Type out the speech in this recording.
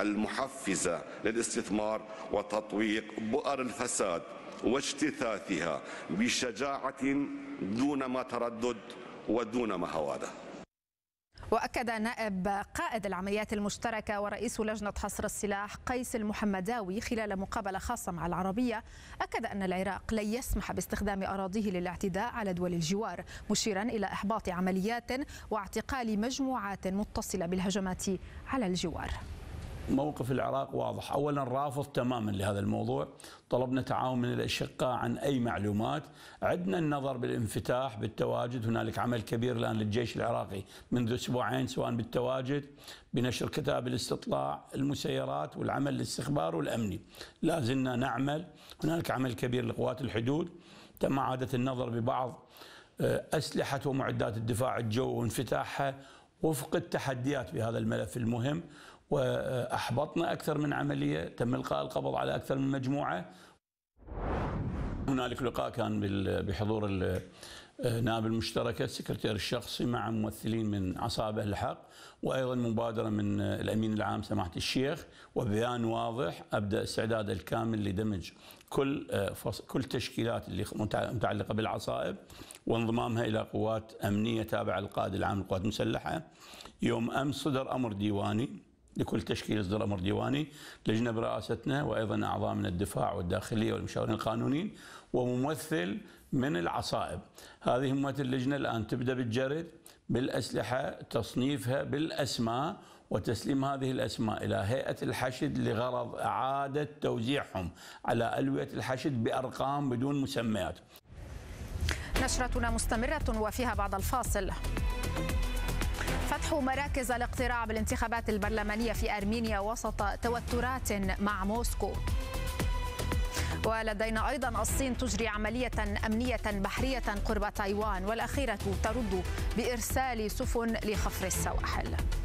المحفزة للاستثمار وتطويق بؤر الفساد واجتثاثها بشجاعة دون ما تردد ودون ما هوادة. وأكد نائب قائد العمليات المشتركة ورئيس لجنة حصر السلاح قيس المحمداوي خلال مقابلة خاصة مع العربية، أكد أن العراق لن يسمح باستخدام أراضيه للاعتداء على دول الجوار، مشيرا إلى إحباط عمليات واعتقال مجموعات متصلة بالهجمات على الجوار. موقف العراق واضح، أولا رافض تماما لهذا الموضوع، طلبنا تعاون من الأشقاء عن أي معلومات، عدنا النظر بالانفتاح بالتواجد، هنالك عمل كبير الآن للجيش العراقي منذ أسبوعين سواء بالتواجد بنشر كتاب الاستطلاع المسيرات والعمل الاستخبار والأمني، لا زلنا نعمل، هنالك عمل كبير لقوات الحدود، تم إعادة النظر ببعض أسلحة ومعدات الدفاع الجوي وانفتاحها وفق التحديات في هذا الملف المهم، وأحبطنا أكثر من عملية، تم إلقاء القبض على أكثر من مجموعة. هنالك لقاء كان بحضور النائب المشتركة السكرتير الشخصي مع ممثلين من عصابة أهل الحق، وأيضا مبادرة من الأمين العام سماحة الشيخ، وبيان واضح أبدأ استعداد الكامل لدمج كل تشكيلات اللي متعلقة بالعصائب وانضمامها إلى قوات أمنية تابعة للقائد العام للقوات المسلحة. يوم أمس صدر أمر ديواني لكل تشكيل، يصدر أمر ديواني، لجنة برئاستنا وأيضا أعضاء من الدفاع والداخلية والمشاورين القانونيين وممثل من العصائب. هذه مهمة اللجنة الآن، تبدأ بالجرد بالأسلحة، تصنيفها بالأسماء وتسليم هذه الأسماء إلى هيئة الحشد لغرض إعادة توزيعهم على ألوية الحشد بأرقام بدون مسميات. نشرتنا مستمرة وفيها بعد الفاصل فتح مراكز الاقتراع بالانتخابات البرلمانية في أرمينيا وسط توترات مع موسكو. ولدينا أيضا الصين تجري عملية أمنية بحرية قرب تايوان، والأخيرة ترد بإرسال سفن لخفر السواحل.